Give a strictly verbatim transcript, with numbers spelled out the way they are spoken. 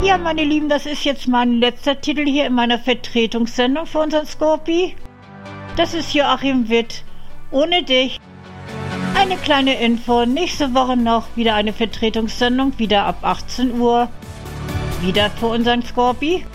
Ja, meine Lieben, das ist jetzt mein letzter Titel hier in meiner Vertretungssendung für unseren Scorpi. Das ist Joachim Witt. Ohne dich. Eine kleine Info. Nächste Woche noch wieder eine Vertretungssendung, wieder ab achtzehn Uhr. Wieder für unseren Scorpi.